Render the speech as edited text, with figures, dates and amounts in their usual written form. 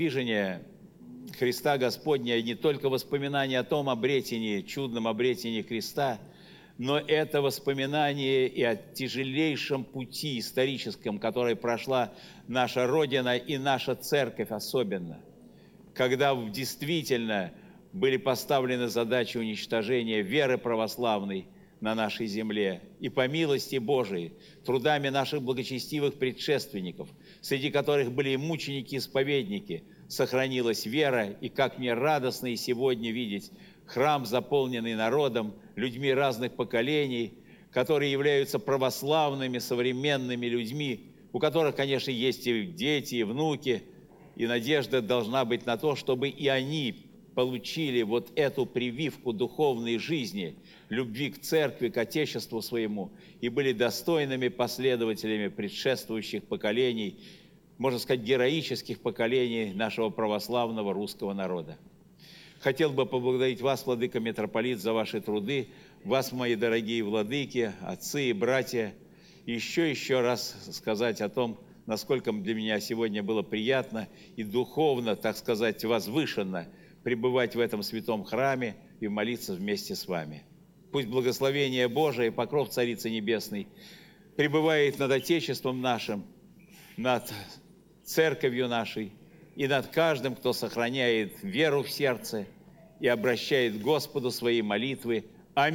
Движение Христа Господня не только воспоминание о том обретении, чудном обретении Христа, но это воспоминание и о тяжелейшем пути историческом, который прошла наша Родина и наша Церковь особенно, когда действительно были поставлены задачи уничтожения веры православной на нашей земле. И по милости Божией, трудами наших благочестивых предшественников, среди которых были и мученики-исповедники, сохранилась вера, и как мне радостно и сегодня видеть храм, заполненный народом, людьми разных поколений, которые являются православными, современными людьми, у которых, конечно, есть и дети, и внуки, и надежда должна быть на то, чтобы и они получили вот эту прививку духовной жизни, любви к церкви, к Отечеству своему, и были достойными последователями предшествующих поколений, можно сказать, героических поколений нашего православного русского народа. Хотел бы поблагодарить вас, владыка митрополит, за ваши труды, вас, мои дорогие владыки, отцы и братья, и еще раз сказать о том, насколько для меня сегодня было приятно и духовно, так сказать, возвышенно пребывать в этом святом храме и молиться вместе с вами. Пусть благословение Божие и покров Царицы Небесной пребывает над Отечеством нашим, над Церковью нашей и над каждым, кто сохраняет веру в сердце и обращает к Господу свои молитвы